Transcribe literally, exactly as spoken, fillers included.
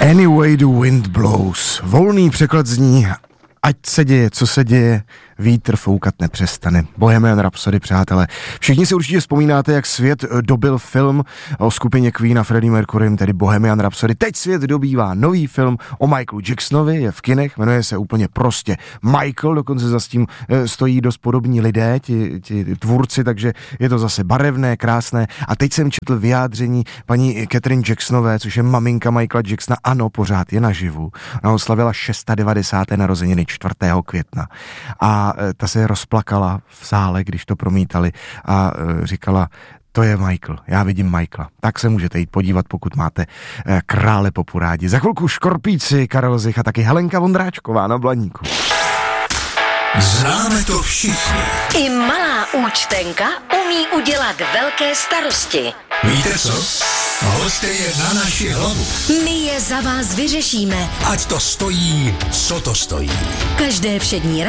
Anyway the wind blows. Volný překlad zní, ať se děje, co se děje, vítr foukat nepřestane. Bohemian Rhapsody, přátelé. Všichni si určitě vzpomínáte, jak svět dobil film o skupině Queen a Freddie Mercurym, tedy Bohemian Rhapsody. Teď svět dobývá nový film o Michaelu Jacksonovi, je v kinech, jmenuje se úplně prostě Michael, dokonce za tím stojí dost podobní lidé, ti, ti tvůrci, takže je to zase barevné, krásné. A teď jsem četl vyjádření paní Catherine Jacksonové, což je maminka Michaela Jacksona, ano, pořád je naživu. Ona oslavila devadesát šest narozeniny čtvrtého května. A ta se rozplakala v sále, když to promítali a říkala, to je Michael, já vidím Michaela. Tak se můžete jít podívat, pokud máte krále popu rádi. Za chvilku Škorpíci, Karel Zich a taky Helenka Vondráčková na Blaníku. Známe to všichni. I malá účtenka umí udělat velké starosti. Víte co? Hoďte je na naši hlavu. My je za vás vyřešíme. Ať to stojí, co to stojí. Každé všední